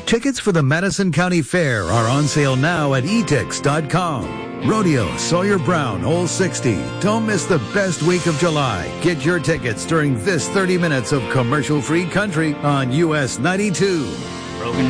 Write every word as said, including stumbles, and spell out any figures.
Tickets for the Madison County Fair are on sale now at e tix dot com. Rodeo Sawyer Brown, Hole sixty. Don't miss the best week of July. Get your tickets during this thirty minutes of commercial-free country on U S ninety-two.